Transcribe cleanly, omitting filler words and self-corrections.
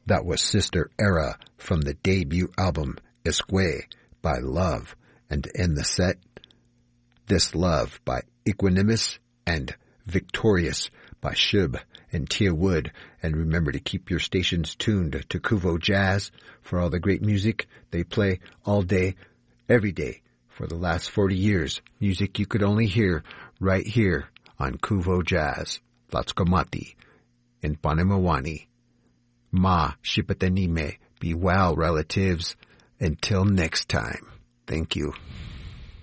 That was Sister Era from the debut album Esque by Love. And to end the set, This Love by Equanimus and Victorious by Shub and Tia Wood. And remember to keep your stations tuned to Kuvo Jazz for all the great music they play all day, every day for the last 40 years. Music you could only hear right here on Kuvo Jazz. Latskomati in Panamawani. Ma Shipatanime. Be well, relatives. Until next time. Thank you.